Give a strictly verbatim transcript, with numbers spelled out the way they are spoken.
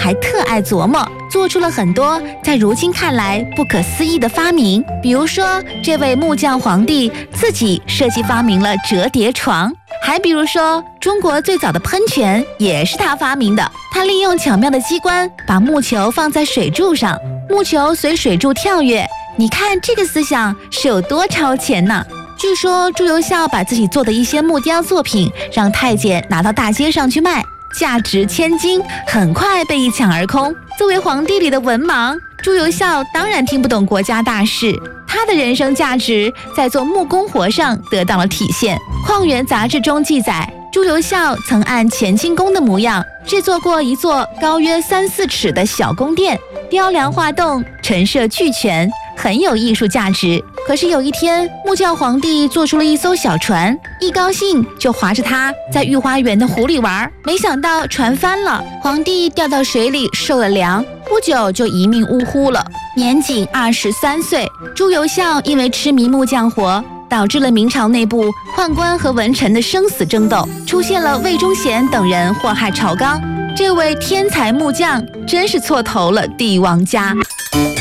还特爱琢磨，做出了很多在如今看来不可思议的发明。比如说，这位木匠皇帝自己设计发明了折叠床。还比如说，中国最早的喷泉也是他发明的。他利用巧妙的机关，把木球放在水柱上，木球随水柱跳跃。你看这个思想是有多超前呢？据说朱由校把自己做的一些木雕作品让太监拿到大街上去卖，价值千金，很快被一抢而空。作为皇帝里的文盲，朱由校当然听不懂国家大事，他的人生价值在做木工活上得到了体现。《矿源》杂志中记载，朱由校曾按乾清宫的模样制作过一座高约三四尺的小宫殿，雕梁画栋，陈设俱全，很有艺术价值。可是有一天，木匠皇帝做出了一艘小船，一高兴就划着它在御花园的湖里玩，没想到船翻了，皇帝掉到水里受了凉，不久就一命呜呼了，年仅二十三岁。朱由校因为痴迷木匠活，导致了明朝内部宦官和文臣的生死争斗，出现了魏忠贤等人祸害朝纲。这位天才木匠真是错投了帝王家。